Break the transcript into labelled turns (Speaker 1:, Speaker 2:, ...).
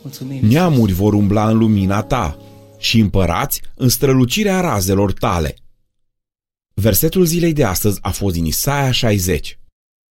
Speaker 1: Neamuri vor umbla în lumina ta și împărați în strălucirea razelor tale. Versetul zilei de astăzi a fost din Isaia 60.